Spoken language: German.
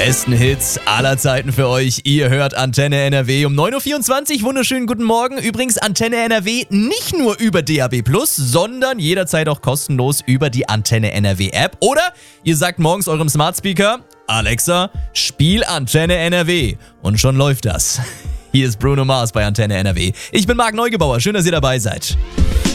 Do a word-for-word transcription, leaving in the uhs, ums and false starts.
besten Hits aller Zeiten für euch. Ihr hört Antenne N R W um neun Uhr vierundzwanzig. Wunderschönen guten Morgen. Übrigens Antenne N R W nicht nur über D A B plus, sondern jederzeit auch kostenlos über die Antenne N R W App. Oder ihr sagt morgens eurem Smart Speaker: Alexa, spiel Antenne N R W. Und schon läuft das. Hier ist Bruno Mars bei Antenne N R W. Ich bin Marc Neugebauer. Schön, dass ihr dabei seid.